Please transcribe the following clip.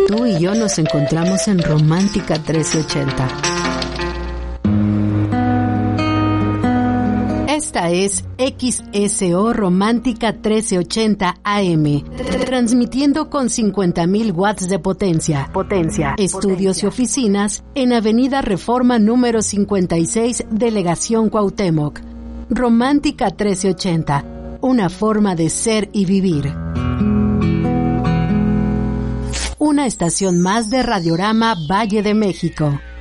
Tú y yo nos encontramos en Romántica 1380. Esta es XSO Romántica 1380 AM, transmitiendo con 50,000 watts de potencia. Estudios y oficinas en Avenida Reforma número 56, Delegación Cuauhtémoc. Romántica 1380, una forma de ser y vivir. Una estación más de Radiorama Valle de México.